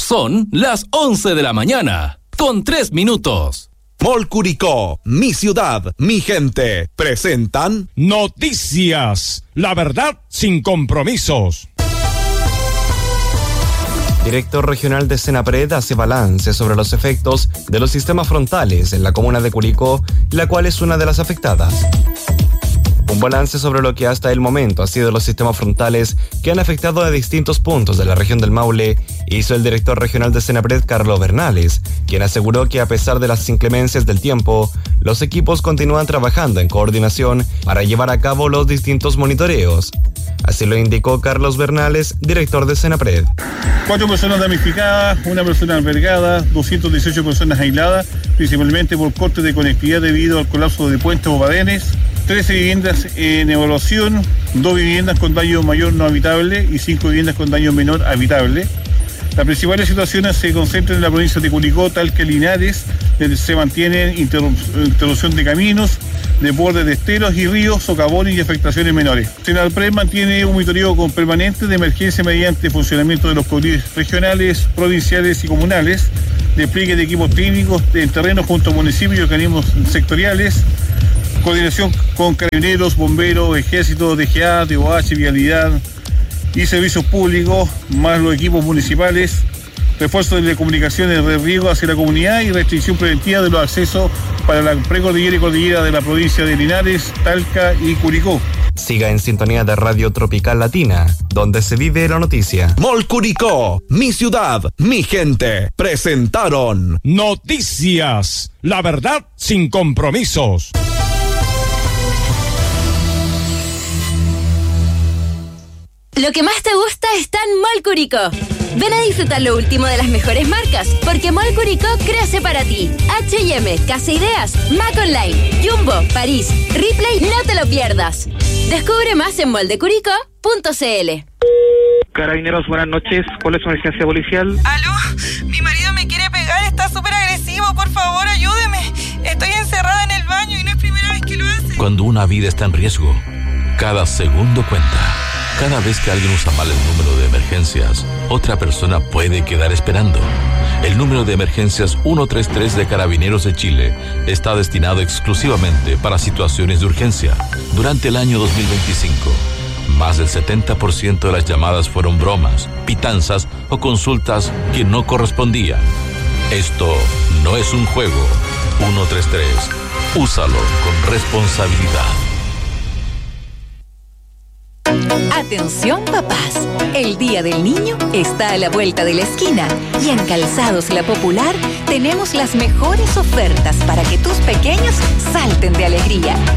Son las 11 de la mañana, con 3 minutos. Mall Curicó, mi ciudad, mi gente, presentan Noticias, la verdad sin compromisos. Director regional de Senapred hace balance sobre los efectos de los sistemas frontales en la comuna de Curicó, la cual es una de las afectadas. Un balance sobre lo que hasta el momento ha sido los sistemas frontales que han afectado a distintos puntos de la región del Maule hizo el director regional de Senapred, Carlos Bernales, quien aseguró que a pesar de las inclemencias del tiempo, los equipos continúan trabajando en coordinación para llevar a cabo los distintos monitoreos. Así lo indicó Carlos Bernales, director de Senapred. 4 personas damnificadas, 1 persona albergada, 218 personas aisladas, principalmente por cortes de conectividad debido al colapso de puentes o badenes, 13 viviendas en evaluación, 2 viviendas con daño mayor no habitable y 5 viviendas con daño menor habitable. Las principales situaciones se concentran en la provincia de Curicó, Talca y Linares, donde se mantienen interrupción de caminos, desbordes de esteros y ríos, socavones y afectaciones menores. Senapred mantiene un monitoreo permanente de emergencia mediante funcionamiento de los CODIR regionales, provinciales y comunales, despliegue de equipos técnicos en terreno junto a municipios y organismos sectoriales, coordinación con carabineros, bomberos, ejército, DGA, DOH, vialidad y servicios públicos, más los equipos municipales, refuerzo de comunicaciones de riesgo hacia la comunidad y restricción preventiva de los accesos para la precordillera y cordillera de la provincia de Linares, Talca y Curicó. Siga en sintonía de Radio Tropical Latina, donde se vive la noticia. Mall Curicó, mi ciudad, mi gente, presentaron Noticias, la verdad sin compromisos. Lo que más te gusta está en Mall Curicó. Ven a disfrutar lo último de las mejores marcas, porque Mall Curicó crece para ti. H&M, Casa Ideas, Mac Online, Jumbo, París, Ripley, no te lo pierdas. Descubre más en moldecuricó.cl. Carabineros, buenas noches. ¿Cuál es su emergencia policial? ¿Aló? Mi marido me quiere pegar, está súper agresivo. Por favor, ayúdeme. Estoy encerrada en el baño y no es primera vez que lo hace. Cuando una vida está en riesgo, cada segundo cuenta. Cada vez que alguien usa mal el número de emergencias, otra persona puede quedar esperando. El número de emergencias 133 de Carabineros de Chile está destinado exclusivamente para situaciones de urgencia. Durante el año 2025, más del 70% de las llamadas fueron bromas, pitanzas o consultas que no correspondían. Esto no es un juego. 133. Úsalo con responsabilidad. Atención papás, el Día del Niño está a la vuelta de la esquina y en Calzados La Popular tenemos las mejores ofertas para que tus pequeños salten de alegría.